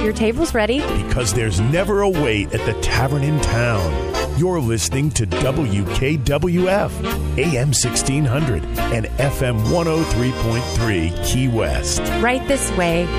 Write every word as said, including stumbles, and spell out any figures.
your table's ready. Because there's never a wait at the Tavern in Town. You're listening to W K W F, A M sixteen hundred and F M one oh three point three Key West. Right this way.